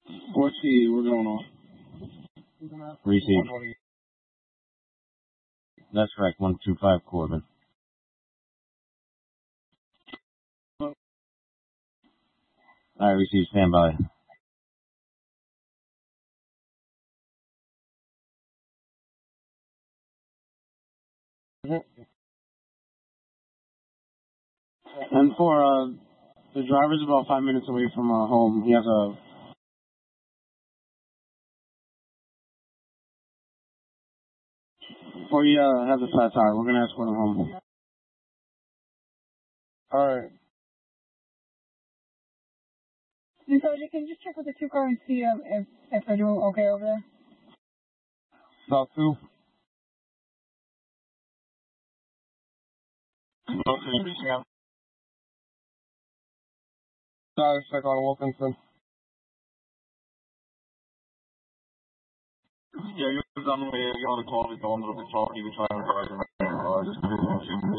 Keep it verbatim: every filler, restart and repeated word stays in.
What's the, we're going on? Receive. That's correct, one two five Corbin. Alright, receive, stand by. And for, uh, the driver's about five minutes away from, uh, home. He has a... Or he, uh, has a flat tire. We're gonna escort him home. Alright. And so you can just check with the two car and see um, if, if they're doing okay over there. South two. Okay, yeah. Sorry, check on Wilkinson. Yeah, you're done with, you're on the call, you're on the patrol, you're trying to drive around, uh, just